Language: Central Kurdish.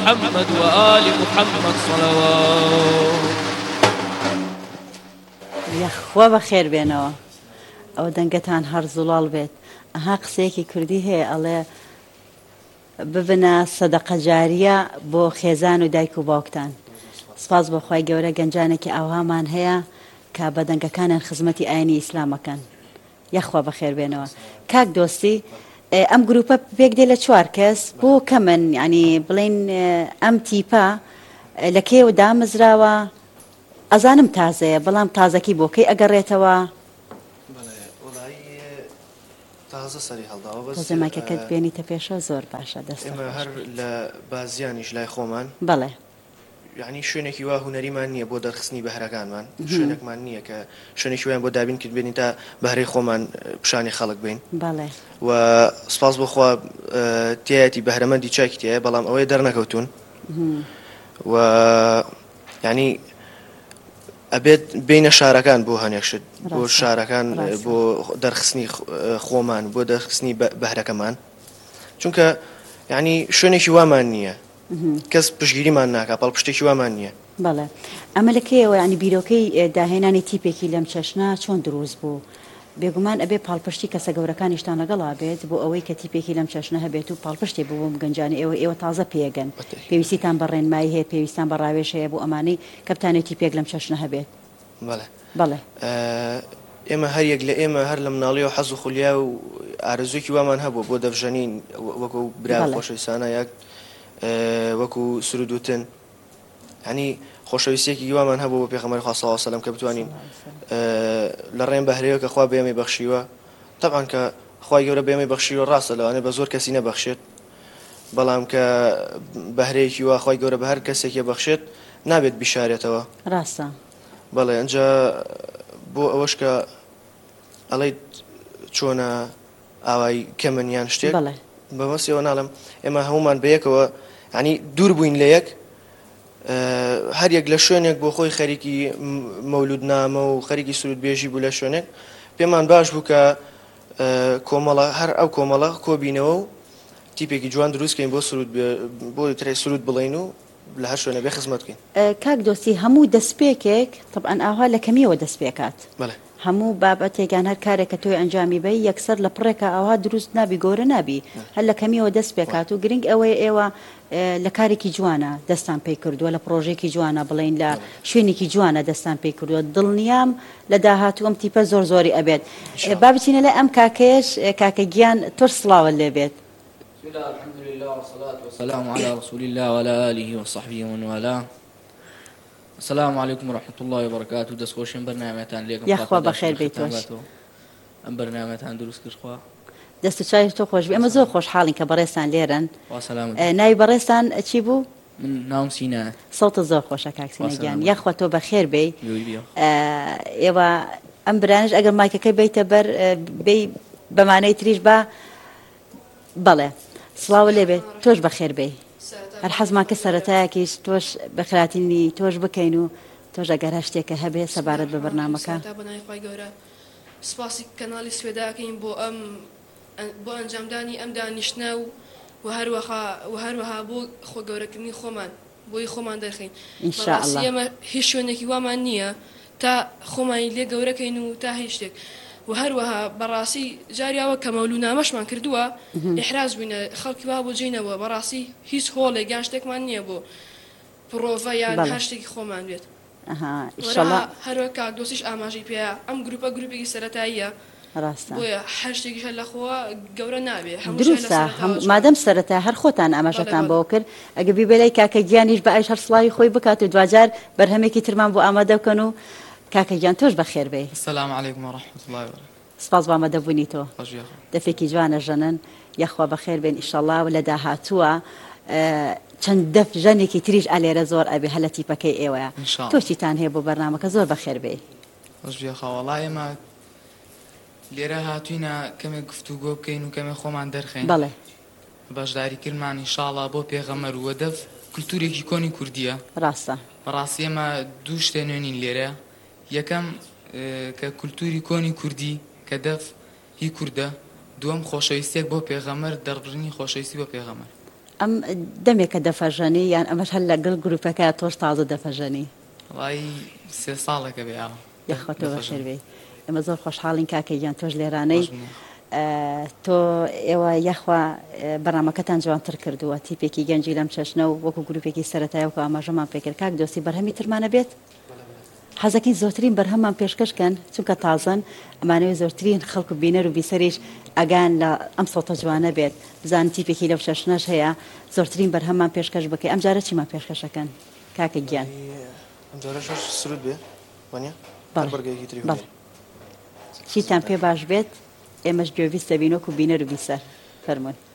محمد وآل محمد صلوات. یخوا بەخێر بێنەوە ئەوە دەنگەتان هەر زوڵاڵ بێت. ئەها قسەیەکی کوردی هەیە ئەڵێ ببنە سەدەقە جاریە بۆ خێزان و دایک و باوکتان. سپاس بۆ خوای گەورە گەنجانێکی ئاوامان هەیە کە بە دەنگەکانیان خزمەتی ئاینی ئیسلامەکەن. یەخوا بەخێر بێنەوە. کاک دۆستی ئەم گروپە پێک دێ لە 4 کەس بۆ کەمن، ینی بڵێن ئەم تیپە لە کێوە دامەزراوە؟ ئەزانم تازەیە بەڵام تازەکی بۆ کەی ئەگەڕێتەوە؟ تازە سەری هەڵداوە بەس زەماکەکەت بێنیتە پێشە زۆر باشە دەست ئێمە هەر لە بازیانیش لای خۆمان بەڵێ یعنی شوێنێکی وا هوەریمان نییە بۆ دەرخستنی بەهرەکانمان شوێنێکمان نییە کە شوێنێکی وایان بۆ دابین کرد بێنین تا بەهرەی خۆمان پیشانی خەڵک بین. بەڵێ و سپاس بۆخوا تایەتی بەهرەمەندی چاکی تایە بەڵام ئەوەی دەرنەکەوتون و یعنی ئەبێت بینە شارەکان بۆ هەنێکشت بۆ شارەکان بۆ دەرخستنی خۆمان بۆ دەرخستنی بەهرەکەمان چونکە یعنی شوێنێکی وامان نییە کەس پشگیریمان ناکە پاڵپشتێکی وامان نییە. بەڵێ ئەمە لەکەیەوە ینی بیرۆکەی داهێنانی تیپێکی لەم چەشنە چۆن دروست بوو؟ بێگومان ئەبێ پاڵپشتی کەسە گەورەکانیشتان لەگەڵا بێت بۆ ئەوەی کە تیپێکی لەم چەشنە هەبێت و پاڵپشتێ بوو گەنجانی ئێوە تازە پێگەن پێویستیتان بە ڕێنمایی هەیە پێویستان بە ڕاوێژ هەیە بۆ ئەمانەی کە بتانێت تیپێک لەم چەشنە هەبێت. بەڵێ ئێمە هەر یەک لە ئێمە هەر لە مناڵیەوە حەز و خولیا و ئارزوویکی وامان هەبوو بۆ دەفژەنین وەکو برا خۆشەویستانە یاک وەکو سرودوتن ینی خۆشەویستێکی وامان هەبوو بۆ پێغەمبەری خوا صلی الله علیه و سلم کە بتوانین لە ڕێن بەهرەیەوە کە خوا بێمەی بەخشیوە طبعاً کە خوای گەورە بێمەی بەخشیوە ڕاستە لەوانەیە بە زۆر کەسی نەبەخشێت بەڵام کە بەهرەیەکی وا خوای گەورە بە هەر کەسێکی بەخشێت نابێت بیشارێتەوە. ڕاستە. بەڵێ ئەنجا بۆ ئەوەش کە ئەڵێیت چۆنە ئاوای کەمەنیان شتێک بەمەسیەوە ناڵم ئێمە هەمومان بەیەکەوە ینی دوور بووین لە یەک هەر یەک لە شوێنێک بۆ خۆی خەریکی مەولودنامە و خەریکی سرودبێژی بوو لە شوێنێک پێمان باش بوو کە کۆمەڵە هەر ئەو کۆمەڵە کۆبینەوە و تیپێکی جوان دروستکەین بۆ ترێ سرود بڵین و لە هەر شوێنە بێ خزمەت بکەین. کاک دۆستی هەموو دەستپێکێک طبعاً ئاوا لە کەمیەوە دەستپێکات هەموو بابەتێکان هەر کارێکە تۆی ئەنجامی بی یەکسەر لە پڕێکە ئاوا دروست نابی گەورە نابی هەر لە کەمیەوە دەست پێکات و گرنگ ئەوەیە ئێوە لە کارێکی جوانە دەستان پێی کردووە لە پرۆژێکی جوانە بڵین لە شوێنێکی جوانە دەستان پێی کردووە دڵنیام لە داهاتوو ئەم تیپە زۆر زۆری ئەبێت. با بچینە لە ئەم کاکەیەش کاکە گیان تۆش سڵاوە لێبێت. بسم الله الحمد لله والصلاة والسلام على رسول الله وعلى آله وصحبه ومن والاه. السلام عليكم ورحمة الله وبركاته. دەستخۆشین بەرنامەتان لێکم یاخوا بەخێر بیتۆش. ئەم بەرنامەتان دروست کرد خوا دەست و چاوی تۆ خۆش بێ. ئەمە زۆر خۆشحاڵین کە بەڕێستان لێرن. ناوی بەڕێستان چی بوو؟ من ناوم سینە. سەڵتە زۆر خۆشە کاک سینە گیان. یاخوا تۆ بەخێر بێ. ئێوە ئەم برانش ئەگەر مایکەکەی بیتە بەر بێ بەمانەی تریش بە بەڵێ سڵاوە لێبێت تۆش بەخێر بێ. هەر حەزمان کە سەرەتایەکیش تۆش بەخراتینی تۆش بکەین و تۆش ئەگەر هەر شتێکە هەبێ سەبارەت بە بەرنامەکە. سپاسی کەناڵی سوێداکەین بۆ ئەنجامدانی ئەم دانیشتنە و هەروەها بۆ خۆ گەورەکردنی خۆمان بۆی خۆمان دەرخین. ئینشاءالله ئێمە هیچ شوێنێکی وامان نییە تا خۆمانی لێ گەورەکەین و تا هیچ شتێک و هەروەها بەڕاستی جاریاوە کە مەولودنامەشمان کردووە ئیحراز بووینە خەڵکی وا بۆ جێینەوە بەڕاستی هیچ هۆڵێک یان شتێکمان نییە بۆ پرۆڤە یان هەر شتێکی خۆمان بێت. هەروە کاک دۆستیش ئاماژەی پێەیە ئەم گروپە گروپێکی سەرەتاییە بۆیە هەر شتێکیش لە خۆوە گەورە نابێ دروستە مادەم سەرەتا هەر خۆتان ئاماژەتان بۆ کرد ئەگە بیبێلەی کاکە گیانیش بە ئایش هەر سڵاوی خۆی بکات و دوجار بەرهەمێکی ترمان بۆ ئامادە بکەن و کاکە گیان تۆش بەخێر بێ. السلام عليكم ورحمة الله وبركاته. سپاس بۆ ئامادەبوونی تۆ دەفێکی جوانە ژەنن یەخوا بەخێر بێن ئیشەڵڵا و لە داهاتووە چەند دەف ژەنێکی تریش ئالێرە زۆر ئەبێ هەلە تیپەکەی ئێوەیە تۆ چیتان هەیە بۆ بەرنامەکە زۆر بەخێر بێ. وەڵای ئێمە لێرە هاتوینە کەمێک گفتوگۆ بکەین و کەمێک خۆمان دەرخێن بەڵێ بەشداریکردمان ئینشاڵڵا بۆ پێغەمبەر و هەدەف کولتورێکی کۆنی کوردیە. ڕاستە بەڕاستی ئێمە دوو شتێ نوێنین لێرە یەکەم کە کولتوری کۆنی کوردی کە دەف هی کووردە دووەم خۆشەویستێک بۆ پێغەمبەر دەڕبڕنی خۆشەویستی بۆ پێغەمبەر. ئەم دەمێکە دەفەژەنی یان ئەمەش هەر لەگەڵ گروپەکە تۆش تازە دەفەژەنی وای 3 ساڵێکە بێ یەخۆ تۆ بەخێر بێ ئێمە زۆر خۆشحاڵین کاکە گیان تۆش لێرانەی تۆ ئێوە یەخوا بەرنامەکەتان جوانتر کردووە تیپێکی گەنجی لەم چەشنە و وەکو گروپێکی سەرەتایە وەکو ئاماژەمان پێکرد کاک دۆستی بەرهەمی ترمانە بێت حەزەکەی زۆرترین بەرهەمان پێشکەشکەن چونکە تازەن ئەمانەوەی زۆرترین خەڵک و بینەر و بیسەریش ئەگان لە ئەم سۆتە جوانە بێت بزان تیپێکی لەو چەشنەش هەیە زۆرترین بەرهەمان پێشکەش بکەی ئەم جارە چیمان پێشکەشەکەن کاکە گیان ئەم جارە سرود بێ وانە بەرگێکی تری چیتان پێ باش بێت ئێمەش گوێویست دەبین وەکو بینەر و بیسەر فەرمووی